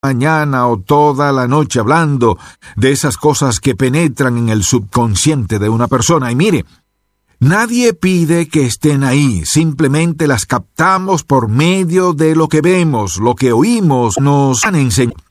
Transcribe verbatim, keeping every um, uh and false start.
mañana o toda la noche hablando de esas cosas que penetran en el subconsciente de una persona. Y mire, nadie pide que estén ahí, simplemente las captamos por medio de lo que vemos, lo que oímos, nos han enseñado.